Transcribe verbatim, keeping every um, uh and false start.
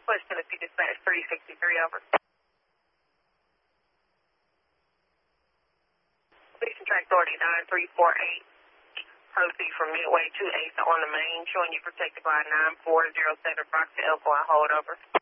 West Tennessee Dispatch three sixty-three, over. Station track authority nine three four eight. Proceed from Midway to Asa on the main, showing you protected by nine four zero seven Fox Elko and hold over.